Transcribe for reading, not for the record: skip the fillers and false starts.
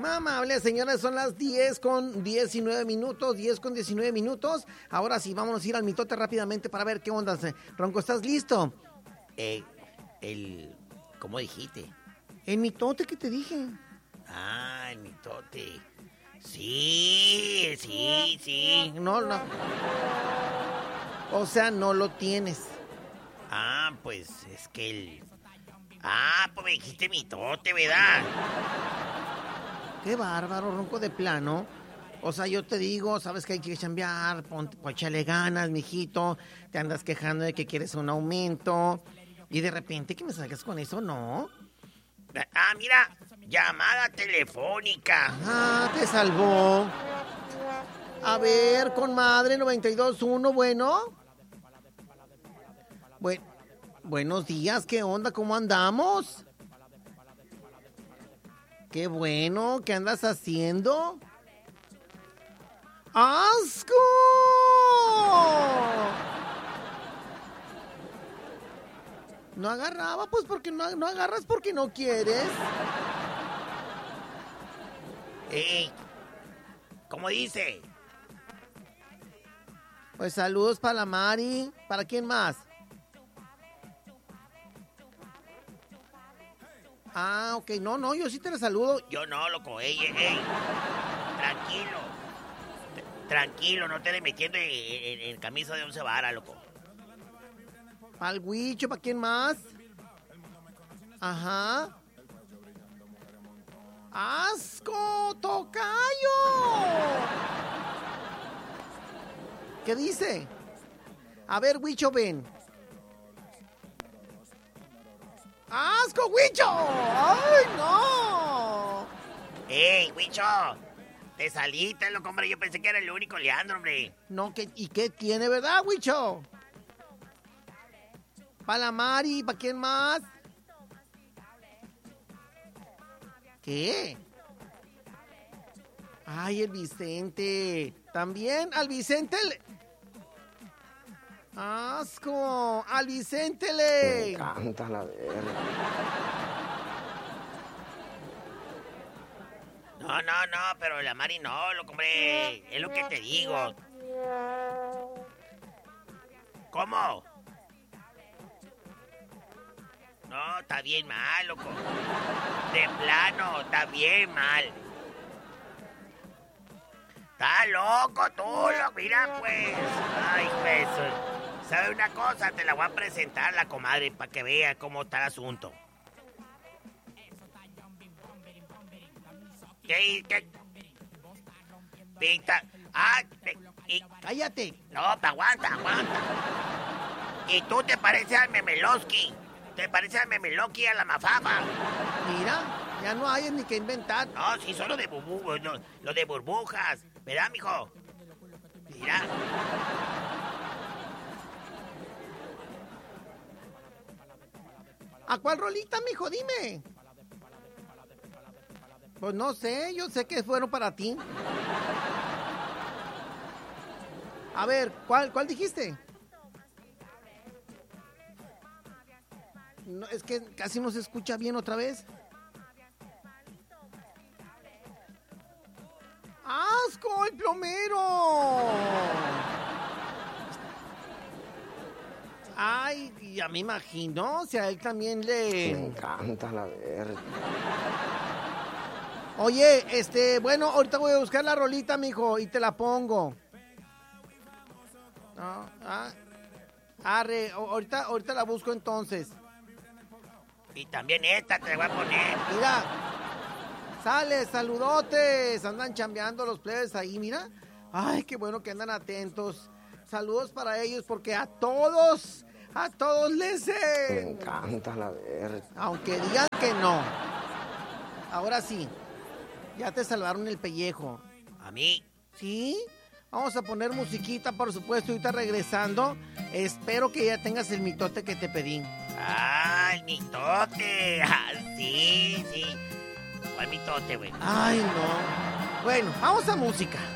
Amable, señores, son las 10:19 minutos, 10:19. Ahora sí, vámonos a ir al mitote rápidamente para ver qué onda. Ronco, ¿estás listo? ¿Cómo dijiste? El mitote que te dije. Ah, el mitote. Sí. No. O sea, no lo tienes. Ah, pues es que pues me dijiste mitote, ¿verdad? Qué bárbaro, Ronco, de plano. O sea, yo te digo, sabes que hay que chambear, échale ganas, mijito. Te andas quejando de que quieres un aumento. Y de repente que me salgas con eso, ¿no? Ah, mira, llamada telefónica. Ah, te salvó. A ver, con madre 92.1, bueno. Buenos días, ¿qué onda? ¿Cómo andamos? Qué bueno, ¿qué andas haciendo? ¡Asco! No agarraba, pues porque no agarras porque no quieres. ¿Cómo dice? Pues saludos para la Mari. ¿Para quién más? Ah, ok. No, yo sí te la saludo. Yo no, loco. Ey. Tranquilo, no te estés metiendo en camisa de 11 varas, loco. Al Huicho, ¿para quién más? Ajá. ¡Asco, tocayo! ¿Qué dice? A ver, Huicho, ven. ¡Asco, Huicho! ¡Ay, no! ¡Ey, Huicho! Te saliste, loco, hombre. Yo pensé que era el único Leandro, hombre. No, ¿y qué tiene, verdad, Huicho? ¿Para la Mari? ¿Para quién más? ¿Qué? Ay, el Vicente. También al Vicente ¡asco! ¡Al Vicente Me encanta la verga. No, pero la Mari no, loco, hombre. Es lo que te digo. ¿Cómo? No, está bien mal, loco. De plano, está bien mal. Está loco tú, loco. Mira, pues. Ay, pues. ¿Sabe una cosa? Te la voy a presentar, la comadre, para que vea cómo está el asunto. ¿Qué? Pinta. ¡Cállate! No, aguanta. Y tú te pareces al Memelowski. Te pareces al Memelowski y a la Mafafa. Mira, ya no hay ni que inventar. No, sí, son lo de burbujas. ¿Verdad, mijo? Mira. ¿A cuál rolita, mijo? Dime. Pues no sé, yo sé que fueron para ti. A ver, ¿cuál dijiste? No, es que casi no se escucha bien otra vez. ¡Asco, el plomero! Ay, ya me imagino, si a él también Me encanta la verga. Oye, bueno, ahorita voy a buscar la rolita, mijo, y te la pongo. No, ahorita la busco entonces. Y también esta te voy a poner. Mira, sale, saludotes. Andan chambeando los plebes ahí, mira. Ay, qué bueno que andan atentos. Saludos para ellos porque a todos les... Me encanta la verga. Aunque digan que no. Ahora sí, ya te salvaron el pellejo. ¿A mí? ¿Sí? Vamos a poner musiquita, por supuesto, ahorita regresando. Espero que ya tengas el mitote que te pedí. ¡Ah, el mitote! Ah, sí. ¿Cuál mitote, güey? Ay, no. Bueno, vamos a música.